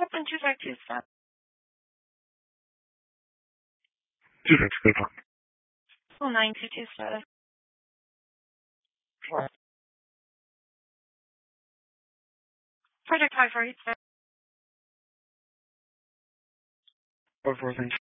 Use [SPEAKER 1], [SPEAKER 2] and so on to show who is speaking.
[SPEAKER 1] Open 2527.
[SPEAKER 2] 2527.
[SPEAKER 1] 09227. Project 5487.
[SPEAKER 2] 44, thank you.